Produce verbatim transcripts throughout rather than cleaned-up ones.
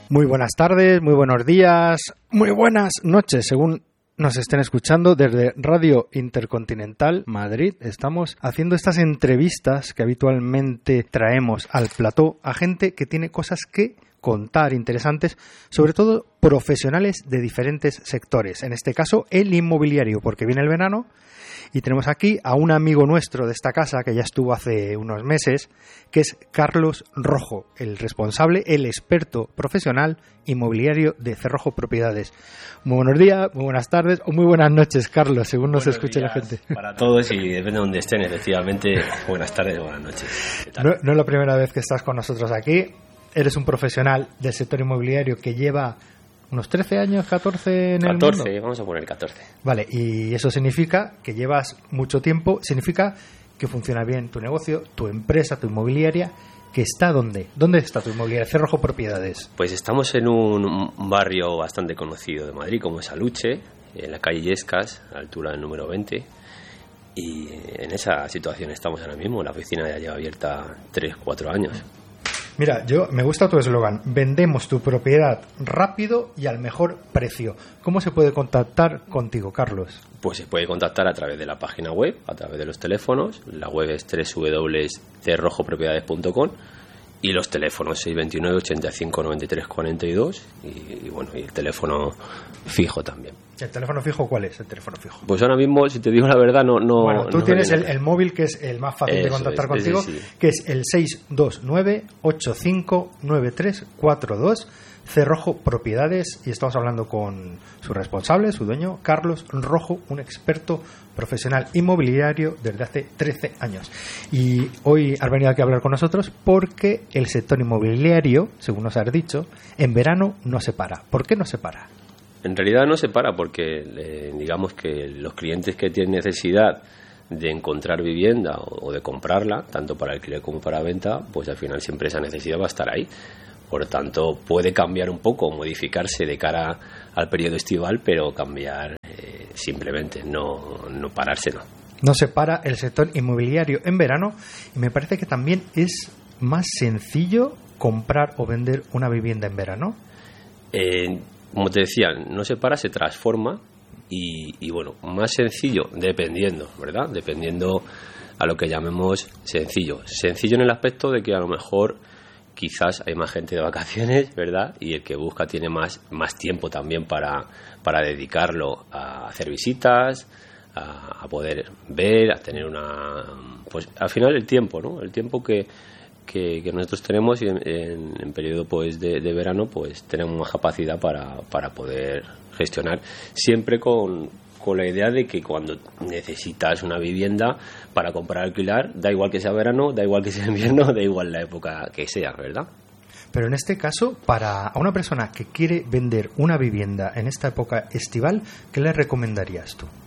Muy buenas tardes, muy buenos días, muy buenas noches, según nos estén escuchando desde Radio Intercontinental Madrid. Estamos haciendo estas entrevistas que habitualmente traemos al plató a gente que tiene cosas que contar interesantes, sobre todo profesionales de diferentes sectores. En este caso, el inmobiliario, porque viene el verano. Y tenemos aquí a un amigo nuestro de esta casa que ya estuvo hace unos meses, que es Carlos Rojo, el responsable, el experto profesional inmobiliario de Cerrojo Propiedades. Muy buenos días, muy buenas tardes o muy buenas noches, Carlos, según nos escuche la gente. Para todos y depende de donde estén, efectivamente, buenas tardes o buenas noches. ¿Qué tal? No, no es la primera vez que estás con nosotros aquí. Eres un profesional del sector inmobiliario que lleva unos trece años, catorce en el mundo. catorce, vamos a poner catorce. Vale, y eso significa que llevas mucho tiempo, significa que funciona bien tu negocio, tu empresa, tu inmobiliaria, que está ¿dónde? ¿Dónde está tu inmobiliaria? Cerrojo Propiedades. Pues estamos en un barrio bastante conocido de Madrid, como es Aluche, en la calle Illescas, a la altura del número veinte, y en esa situación estamos ahora mismo. La oficina ya lleva abierta tres, cuatro años. Mira, yo me gusta tu eslogan, vendemos tu propiedad rápido y al mejor precio. ¿Cómo se puede contactar contigo, Carlos? Pues se puede contactar a través de la página web, a través de los teléfonos. La web es doble u doble u doble u punto cerrojo propiedades punto com y los teléfonos seis dos nueve, ochenta y cinco, noventa y tres, cuarenta y dos y, y bueno, y el teléfono fijo también. ¿El teléfono fijo cuál es? El teléfono fijo. Pues ahora mismo, si te digo la verdad, no... no bueno, tú no tienes el, el móvil, que es el más fácil Eso de contactar es, contigo, sí. que es el seis dos nueve, ocho cinco nueve tres cuatro dos, Cerrojo Propiedades, y estamos hablando con su responsable, su dueño, Carlos Rojo, un experto profesional inmobiliario desde hace trece años. Y hoy has venido aquí a hablar con nosotros porque el sector inmobiliario, según nos has dicho, en verano no se para. ¿Por qué no se para? En realidad no se para porque eh, digamos que los clientes que tienen necesidad de encontrar vivienda o, o de comprarla, tanto para alquiler como para venta, pues al final siempre esa necesidad va a estar ahí. Por tanto, puede cambiar un poco, modificarse de cara al periodo estival, pero cambiar eh, simplemente, no, no pararse, no. No se para el sector inmobiliario en verano, y me parece que también es más sencillo comprar o vender una vivienda en verano. Eh, como te decía, no se para, se transforma y, y bueno, más sencillo dependiendo, ¿verdad? Dependiendo a lo que llamemos sencillo. Sencillo en el aspecto de que a lo mejor quizás hay más gente de vacaciones, ¿verdad? Y el que busca tiene más, más tiempo también para, para dedicarlo a hacer visitas, a, a poder ver, a tener una... Pues al final el tiempo, ¿no? El tiempo que, que, que nosotros tenemos y en, en, en periodo pues de, de verano pues tenemos más capacidad para, para poder gestionar, siempre con... con la idea de que cuando necesitas una vivienda para comprar o alquilar, da igual que sea verano, da igual que sea invierno, da igual la época que sea, ¿verdad? Pero en este caso, para una persona que quiere vender una vivienda en esta época estival, ¿qué le recomendarías tú?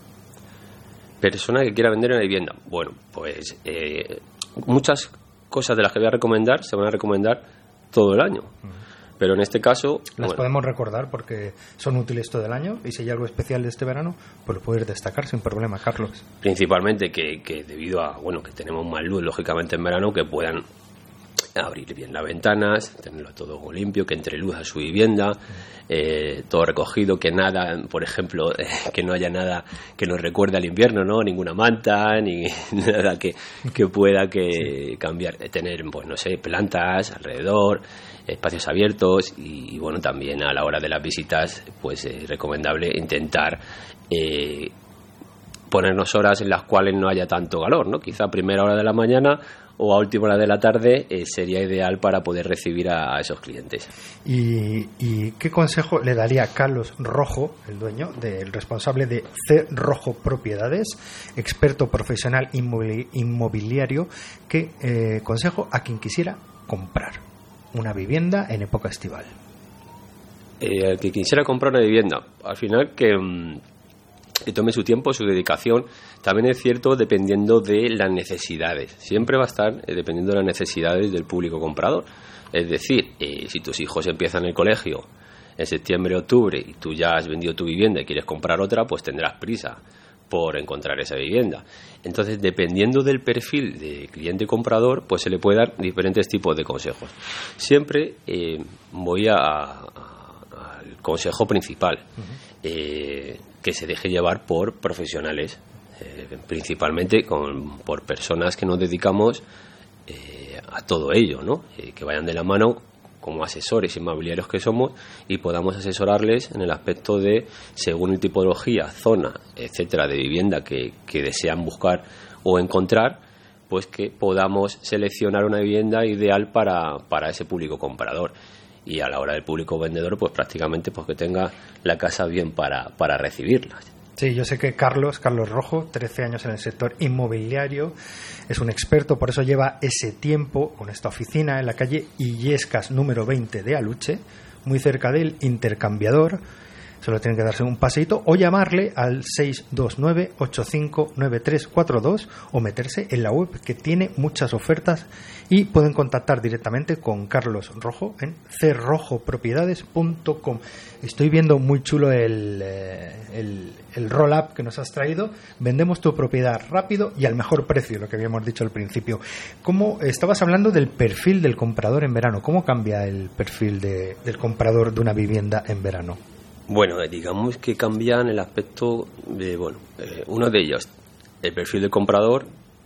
Persona que quiera vender una vivienda. Bueno, pues eh, muchas cosas de las que voy a recomendar se van a recomendar todo el año. Uh-huh. Pero en este caso... Las bueno, podemos recordar porque son útiles todo el año, y si hay algo especial de este verano, pues lo puedes destacar sin problema, Carlos. Principalmente que, que debido a, bueno, que tenemos más luz, lógicamente en verano, que puedan abrir bien las ventanas, tenerlo todo limpio, que entre luz a su vivienda, eh, todo recogido, que nada, por ejemplo, eh, que no haya nada que nos recuerde al invierno, ¿no? Ninguna manta, ni nada que, que pueda que sí. cambiar, tener, pues no sé, plantas alrededor, espacios abiertos y, y bueno, también a la hora de las visitas, pues es recomendable intentar eh, ponernos horas en las cuales no haya tanto calor, ¿no? Quizá a primera hora de la mañana o a última hora de la tarde eh, sería ideal para poder recibir a, a esos clientes. ¿Y, ¿Y qué consejo le daría Carlos Rojo, el dueño, del responsable de Cerrojo Propiedades, experto profesional inmobili- inmobiliario, qué eh, consejo a quien quisiera comprar una vivienda en época estival? Eh, al que quisiera comprar una vivienda, al final que... Mmm, que tome su tiempo, su dedicación. También es cierto, dependiendo de las necesidades. Siempre va a estar eh, dependiendo de las necesidades del público comprador. Es decir, eh, si tus hijos empiezan el colegio en septiembre, octubre, y tú ya has vendido tu vivienda y quieres comprar otra, pues tendrás prisa por encontrar esa vivienda. Entonces, dependiendo del perfil de cliente comprador, pues se le puede dar diferentes tipos de consejos. Siempre eh, voy a, a, al consejo principal, uh-huh. eh, que se deje llevar por profesionales, eh, principalmente con, por personas que nos dedicamos eh, a todo ello, ¿no? Eh, que vayan de la mano como asesores inmobiliarios que somos y podamos asesorarles en el aspecto de, según el tipología, zona, etcétera, de vivienda que, que desean buscar o encontrar, pues que podamos seleccionar una vivienda ideal para, para ese público comprador. Y a la hora del público vendedor, pues prácticamente pues que tenga la casa bien para, para recibirlas. Sí, yo sé que Carlos, Carlos Rojo, trece años en el sector inmobiliario, es un experto, por eso lleva ese tiempo con esta oficina en la calle Illescas número veinte de Aluche, muy cerca del Intercambiador. Solo tienen que darse un paseíto o llamarle al seis dos nueve, ocho cinco nueve tres cuatro dos o meterse en la web, que tiene muchas ofertas, y pueden contactar directamente con Carlos Rojo en c rojo propiedades punto com. Estoy viendo muy chulo el, el, el roll-up que nos has traído. Vendemos tu propiedad rápido y al mejor precio, lo que habíamos dicho al principio. ¿Cómo estabas hablando del perfil del comprador en verano? ¿Cómo cambia el perfil de, del comprador de una vivienda en verano? Bueno, digamos que cambian el aspecto de, bueno, eh, uno de ellos, el perfil del comprador,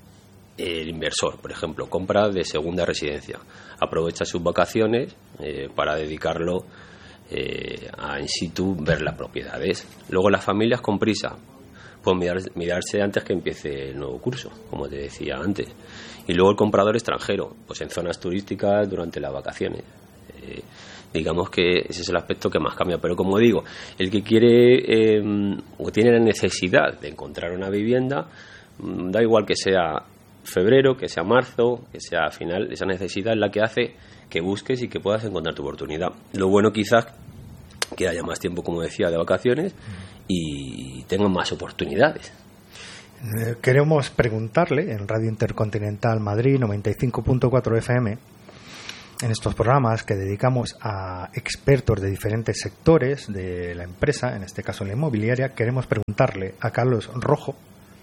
el inversor, por ejemplo, compra de segunda residencia, aprovecha sus vacaciones eh, para dedicarlo eh, a in situ ver las propiedades. Luego las familias con prisa, pues mirar, mirarse antes que empiece el nuevo curso, como te decía antes. Y luego el comprador extranjero, pues en zonas turísticas durante las vacaciones. Eh, digamos que ese es el aspecto que más cambia, pero como digo, el que quiere eh, o tiene la necesidad de encontrar una vivienda, da igual que sea febrero, que sea marzo, que sea final, esa necesidad es la que hace que busques y que puedas encontrar tu oportunidad. Lo bueno quizás que haya más tiempo, como decía, de vacaciones y tengan más oportunidades. Queremos preguntarle en Radio Intercontinental Madrid noventa y cinco punto cuatro F M, en estos programas que dedicamos a expertos de diferentes sectores de la empresa, en este caso la inmobiliaria, queremos preguntarle a Carlos Rojo,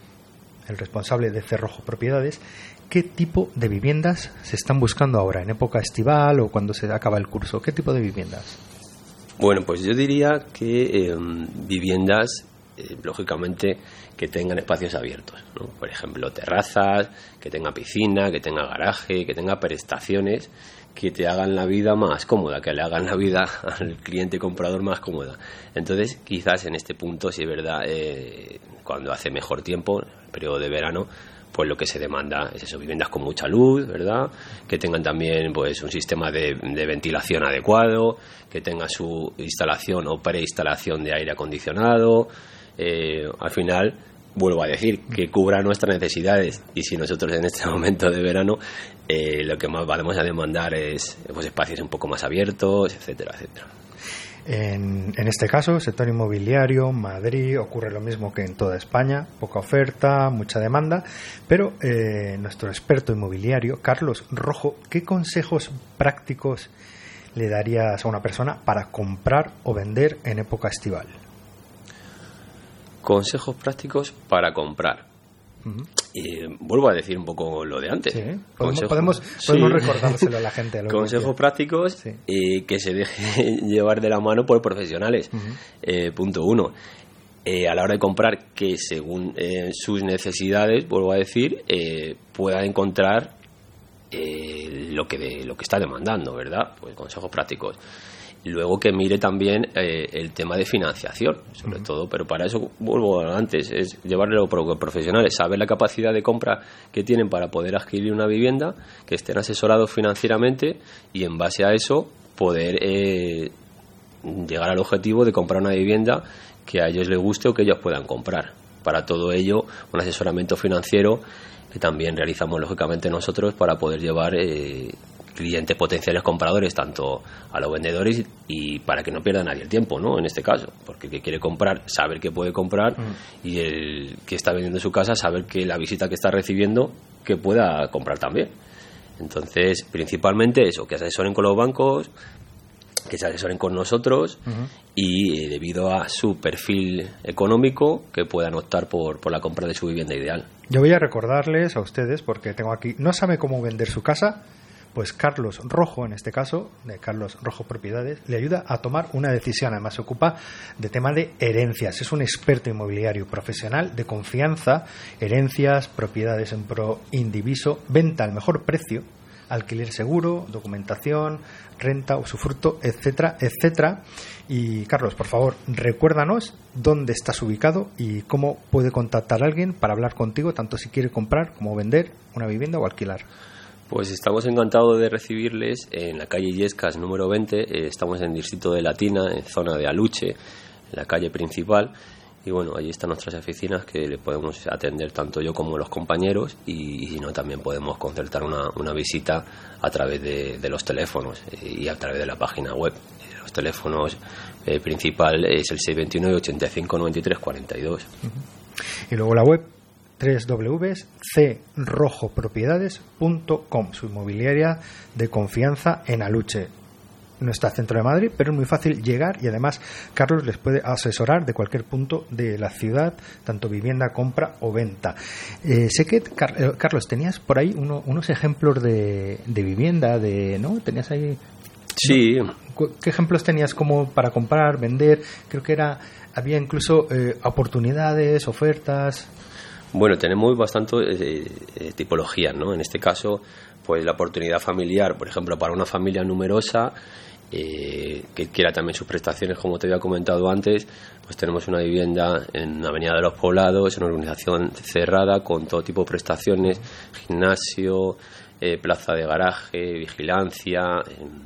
el responsable de C Rojo Propiedades, qué tipo de viviendas se están buscando ahora, en época estival o cuando se acaba el curso. ¿Qué tipo de viviendas? Bueno, pues yo diría que eh, viviendas, eh, lógicamente, que tengan espacios abiertos, ¿no? Por ejemplo, terrazas, que tenga piscina, que tenga garaje, que tenga prestaciones que te hagan la vida más cómoda, que le hagan la vida al cliente comprador más cómoda. Entonces, quizás en este punto, si es verdad, eh, cuando hace mejor tiempo, el periodo de verano, pues lo que se demanda es eso, viviendas con mucha luz, ¿verdad? Que tengan también pues un sistema de, de ventilación adecuado, que tenga su instalación o preinstalación de aire acondicionado. Eh, al final, vuelvo a decir, que cubra nuestras necesidades, y si nosotros en este momento de verano eh, lo que más vamos a demandar es pues espacios un poco más abiertos, etcétera, etcétera. En, en este caso, sector inmobiliario, Madrid, ocurre lo mismo que en toda España, poca oferta, mucha demanda, pero eh, nuestro experto inmobiliario, Carlos Rojo, ¿qué consejos prácticos le darías a una persona para comprar o vender en época estival? Consejos prácticos para comprar. Uh-huh. Y vuelvo a decir un poco lo de antes. Sí, podemos, podemos, podemos sí. recordárselo a la gente. A Consejos prácticos sí. eh, que se deje llevar de la mano por profesionales. Uh-huh. Eh, punto uno. Eh, a la hora de comprar, que según eh, sus necesidades, vuelvo a decir, eh, pueda encontrar eh, lo que de, lo que está demandando, ¿verdad? Pues consejos prácticos. Luego que mire también eh, el tema de financiación, sobre uh-huh. todo, pero para eso, vuelvo antes, es llevarlo a profesionales, saber la capacidad de compra que tienen para poder adquirir una vivienda, que estén asesorados financieramente y en base a eso poder eh, llegar al objetivo de comprar una vivienda que a ellos les guste o que ellos puedan comprar. Para todo ello, un asesoramiento financiero que también realizamos lógicamente nosotros para poder llevar eh, clientes potenciales compradores tanto a los vendedores y para que no pierda nadie el tiempo, ¿no? En este caso, porque el que quiere comprar saber que puede comprar mm. y el que está vendiendo su casa saber que la visita que está recibiendo que pueda comprar también. Entonces, principalmente eso, que asesoren con los bancos, que se asesoren con nosotros uh-huh. y eh, debido a su perfil económico que puedan optar por, por la compra de su vivienda ideal. Yo voy a recordarles a ustedes, porque tengo aquí, no sabe cómo vender su casa, pues Carlos Rojo, en este caso, de Carlos Rojo Propiedades, le ayuda a tomar una decisión. Además se ocupa de tema de herencias, es un experto inmobiliario profesional de confianza, herencias, propiedades en pro indiviso, venta al mejor precio, alquiler seguro, documentación, renta, usufructo, etcétera, etcétera. Y Carlos, por favor, recuérdanos dónde estás ubicado y cómo puede contactar a alguien para hablar contigo, tanto si quiere comprar como vender una vivienda o alquilar. Pues estamos encantados de recibirles en la calle Illescas número veinte, eh, estamos en Distrito de Latina, en zona de Aluche, en la calle principal. Y bueno, allí están nuestras oficinas que le podemos atender tanto yo como los compañeros y, y si no también podemos concertar una, una visita a través de, de los teléfonos y a través de la página web. Los teléfonos eh, principal es el seis dos nueve, ochenta y cinco, noventa y tres, cuarenta y dos. Y luego la web doble u doble u doble u punto c rojo propiedades punto com, su inmobiliaria de confianza en Aluche. No está centro de Madrid, pero es muy fácil llegar y además Carlos les puede asesorar de cualquier punto de la ciudad, tanto vivienda, compra o venta. Eh, sé que, Car- Carlos, tenías por ahí uno, unos ejemplos de, de vivienda, de ¿no? Tenías ahí... Sí. ¿no? ¿Qué ejemplos tenías como para comprar, vender? Creo que era había incluso eh, oportunidades, ofertas... Bueno, tenemos bastante eh, eh, tipologías, ¿no? En este caso, pues la oportunidad familiar, por ejemplo, para una familia numerosa eh, que quiera también sus prestaciones, como te había comentado antes, pues tenemos una vivienda en Avenida de los Poblados, en una organización cerrada con todo tipo de prestaciones, gimnasio, eh, plaza de garaje, vigilancia,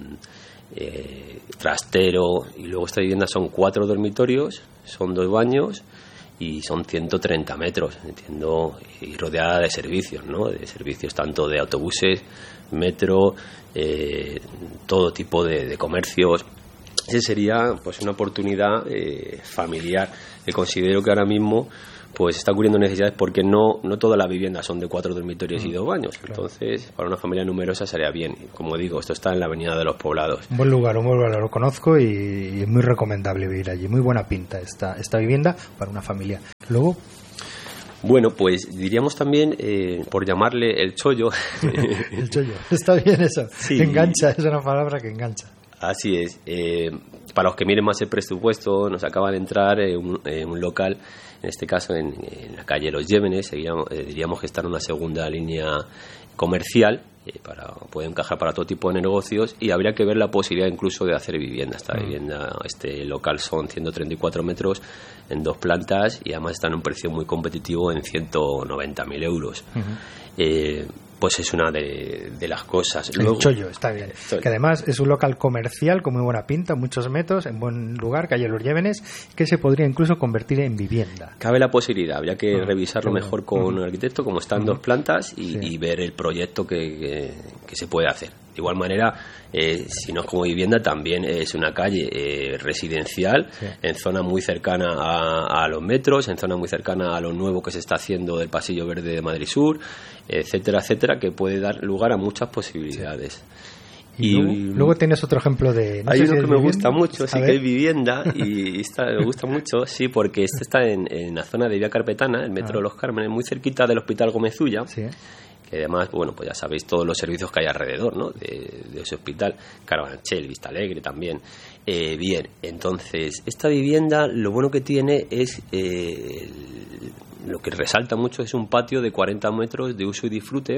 eh, trastero, y luego esta vivienda son cuatro dormitorios, son dos baños y son ciento treinta metros, entiendo, y rodeada de servicios, ¿no? De servicios tanto de autobuses, metro, eh, todo tipo de, de comercios. Esa sería pues una oportunidad eh, familiar que considero que ahora mismo pues está cubriendo necesidades porque no no todas las viviendas son de cuatro dormitorios mm, y dos baños. Claro. Entonces, para una familia numerosa sería bien. Como digo, esto está en la Avenida de los Poblados. Un buen lugar, un buen lugar, lo conozco y, y es muy recomendable vivir allí. Muy buena pinta esta, esta vivienda para una familia. Luego... Bueno, pues diríamos también, eh, por llamarle el chollo... El chollo, está bien eso. Sí. Engancha, es una palabra que engancha. Así es. Eh, para los que miren más el presupuesto, nos acaba de entrar eh, un, eh, un local, en este caso en, en la calle Los Llévenes, diríamos, eh, diríamos que está en una segunda línea comercial, eh, para puede encajar para todo tipo de negocios y habría que ver la posibilidad incluso de hacer vivienda. Esta vivienda, este local son ciento treinta y cuatro metros en dos plantas y además está en un precio muy competitivo en ciento noventa mil euros. Uh-huh. Eh, pues es una de, de las cosas. El Luego, chollo, está bien. Estoy... Que además es un local comercial con muy buena pinta, muchos metros, en buen lugar, calle Los Llévenes, que se podría incluso convertir en vivienda. Cabe la posibilidad, habría que uh-huh. revisarlo uh-huh. mejor con uh-huh. el arquitecto, como está en uh-huh. dos plantas, y, sí. y ver el proyecto que, que, que se puede hacer. De igual manera, eh, si no es como vivienda, también es una calle eh, residencial, sí. en zona muy cercana a, a los metros, en zona muy cercana a lo nuevo que se está haciendo del Pasillo Verde de Madrid Sur, etcétera, etcétera, que puede dar lugar a muchas posibilidades. Sí. Y, y luego, luego tienes otro ejemplo de... No hay sé uno si que me gusta mucho, sí, que hay vivienda, y esta me gusta mucho, sí, porque este está en, en la zona de Vía Carpetana, el metro ah. de Los Cármenes, muy cerquita del Hospital Gómez Ulla. Sí. Que además, bueno, pues ya sabéis todos los servicios que hay alrededor, ¿no? De, de ese hospital, Carabanchel, Vista Alegre también. Eh, bien, entonces, esta vivienda lo bueno que tiene es, eh, lo que resalta mucho es un patio de cuarenta metros de uso y disfrute,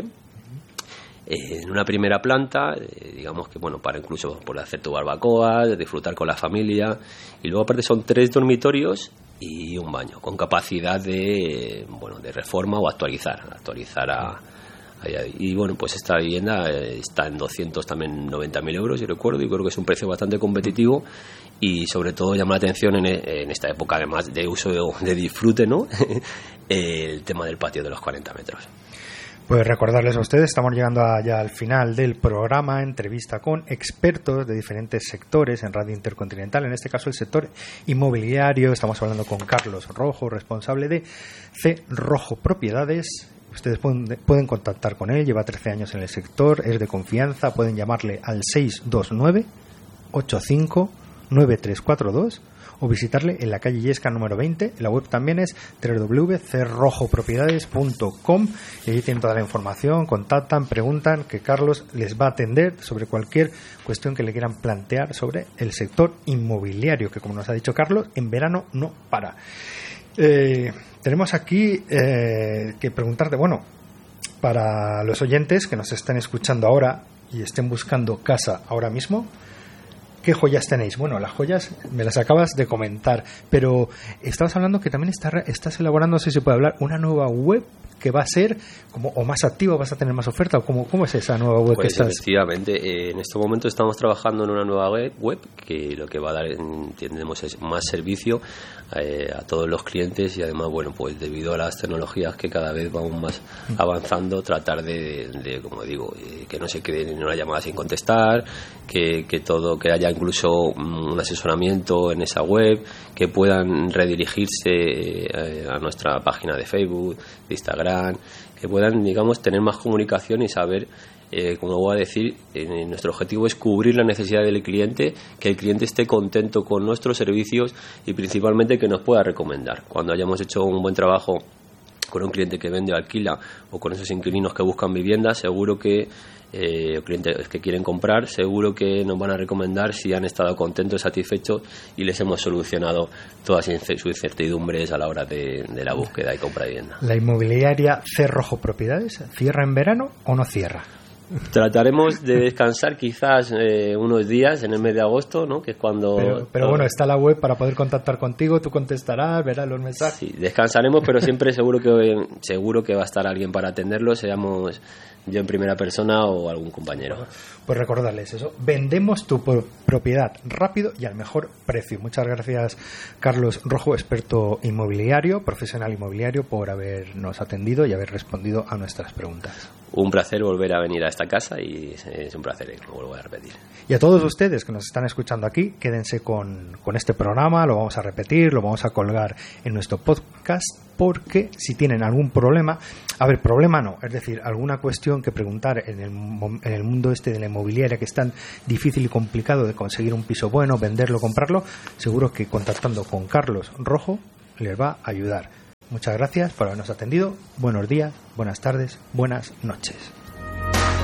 eh, en una primera planta, eh, digamos que, bueno, para incluso por hacer tu barbacoa, disfrutar con la familia, y luego aparte son tres dormitorios y un baño, con capacidad de, bueno, de reforma o actualizar, actualizar a... Y bueno, pues esta vivienda está en doscientos noventa mil euros, yo recuerdo, y creo que es un precio bastante competitivo y sobre todo llama la atención en, en esta época además de uso de, de disfrute, ¿no? El tema del patio de los cuarenta metros. Pues recordarles a ustedes, estamos llegando a, ya al final del programa, entrevista con expertos de diferentes sectores en Radio Intercontinental, en este caso el sector inmobiliario. Estamos hablando con Carlos Rojo, responsable de C Rojo Propiedades. Ustedes pueden, pueden contactar con él, lleva trece años en el sector, es de confianza, pueden llamarle al seis dos nueve, ocho cinco nueve tres cuatro dos o visitarle en la calle Illescas número veinte. La web también es doble u doble u doble u punto c rojo propiedades punto com y allí tienen toda la información, contactan, preguntan, que Carlos les va a atender sobre cualquier cuestión que le quieran plantear sobre el sector inmobiliario, que como nos ha dicho Carlos, en verano no para. Eh, tenemos aquí eh, que preguntarte, bueno, para los oyentes que nos están escuchando ahora y estén buscando casa ahora mismo, ¿qué joyas tenéis? Bueno, las joyas me las acabas de comentar, pero estabas hablando que también está, estás elaborando, no sé si se puede hablar, una nueva web que va a ser como o más activa, vas a tener más oferta, o cómo, cómo es esa nueva web pues que estás? Efectivamente, eh, en este momento estamos trabajando en una nueva web, web que lo que va a dar, entendemos, es más servicio eh, a todos los clientes y además, bueno, pues debido a las tecnologías que cada vez vamos más avanzando, tratar de, de como digo, eh, que no se quede en una llamada sin contestar, que, que todo, que haya incluso un asesoramiento en esa web, que puedan redirigirse eh, a nuestra página de Facebook, de Instagram, que puedan, digamos, tener más comunicación y saber, eh, como voy a decir, eh, nuestro objetivo es cubrir la necesidad del cliente, que el cliente esté contento con nuestros servicios y principalmente que nos pueda recomendar. Cuando hayamos hecho un buen trabajo con un cliente que vende o alquila o con esos inquilinos que buscan vivienda, seguro que eh, clientes que quieren comprar, seguro que nos van a recomendar si han estado contentos, satisfechos y les hemos solucionado todas sus incertidumbres a la hora de, de la búsqueda y compra de vivienda. ¿La inmobiliaria C Rojo Propiedades cierra en verano o no cierra? Trataremos de descansar quizás eh, unos días en el mes de agosto, ¿no? Que es cuando... Pero, pero bueno, está la web para poder contactar contigo, tú contestarás, verás los mensajes. Sí, descansaremos, pero siempre seguro que seguro que va a estar alguien para atenderlo, seamos yo en primera persona o algún compañero. Pues recordarles eso, vendemos tu propiedad rápido y al mejor precio. Muchas gracias, Carlos Rojo, experto inmobiliario, profesional inmobiliario, por habernos atendido y haber respondido a nuestras preguntas. Un placer volver a venir a esta casa y es un placer, lo vuelvo a repetir. Y a todos ustedes que nos están escuchando aquí, quédense con, con este programa, lo vamos a repetir, lo vamos a colgar en nuestro podcast, porque si tienen algún problema, a ver, problema no, es decir, alguna cuestión que preguntar en el, en el mundo este de la inmobiliaria, que es tan difícil y complicado de conseguir un piso bueno, venderlo, comprarlo, seguro que contactando con Carlos Rojo les va a ayudar. Muchas gracias por habernos atendido. Buenos días, buenas tardes, buenas noches.